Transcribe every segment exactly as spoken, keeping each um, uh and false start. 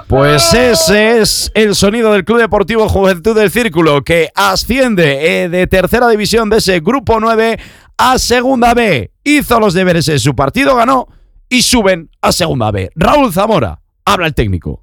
Pues ese es el sonido del Club Deportivo Juventud del Círculo, que asciende eh, de tercera división de ese grupo nueve a segunda B. Hizo los deberes en su partido, ganó y suben a segunda B. Raúl Zamora, habla el técnico.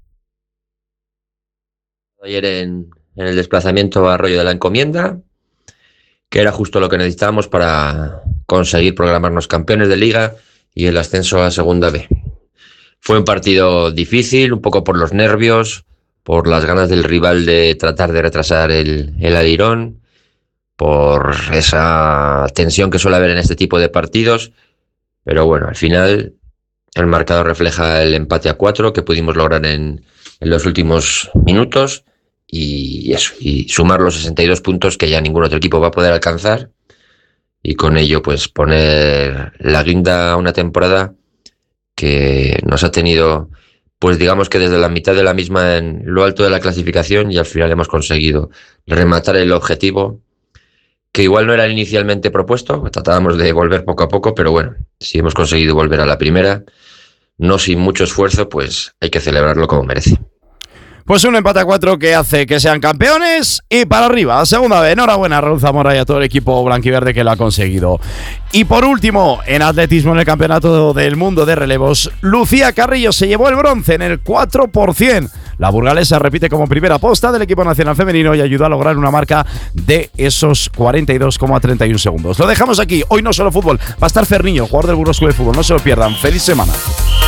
Ayer en, en el desplazamiento a Arroyo de la Encomienda, que era justo lo que necesitábamos para conseguir proclamarnos campeones de liga y el ascenso a segunda B. Fue un partido difícil, un poco por los nervios, por las ganas del rival de tratar de retrasar el, el alirón, por esa tensión que suele haber en este tipo de partidos. Pero bueno, al final el marcador refleja el empate a cuatro que pudimos lograr en, en los últimos minutos y eso, y sumar los sesenta y dos puntos que ya ningún otro equipo va a poder alcanzar y con ello pues poner la guinda a una temporada que nos ha tenido, pues digamos que desde la mitad de la misma en lo alto de la clasificación y al final hemos conseguido rematar el objetivo, que igual no era inicialmente propuesto, tratábamos de volver poco a poco, pero bueno, si hemos conseguido volver a la primera, no sin mucho esfuerzo, pues hay que celebrarlo como merece. Pues un empate a cuatro que hace que sean campeones y para arriba, segunda vez. Enhorabuena a Raúl Zamora y a todo el equipo blanquiverde que lo ha conseguido. Y por último, en atletismo en el Campeonato del Mundo de Relevos, Lucía Carrillo se llevó el bronce en el cuatro por ciento. La burgalesa repite como primera posta del equipo nacional femenino y ayudó a lograr una marca de esos cuarenta y dos coma treinta y uno segundos. Lo dejamos aquí. Hoy no solo fútbol, va a estar Ferniño, jugador del Burgos Club de Fútbol. No se lo pierdan. ¡Feliz semana!